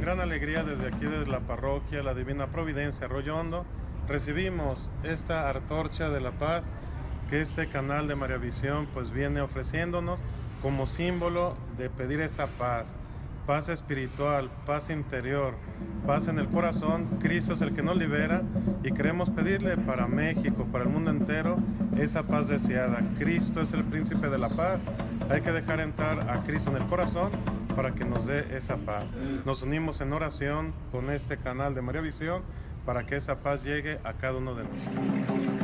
Con gran alegría desde aquí, desde la parroquia La Divina Providencia Arroyo Hondo, recibimos esta antorcha de la paz que este canal de María Visión pues viene ofreciéndonos como símbolo de pedir esa paz, paz espiritual, paz interior, paz en el corazón. Cristo es el que nos libera y queremos pedirle para México, para el mundo entero, esa paz deseada. Cristo es el príncipe de la paz. Hay que dejar entrar a Cristo en el corazón para que nos dé esa paz. Nos unimos en oración con este canal de María Visión para que esa paz llegue a cada uno de nosotros.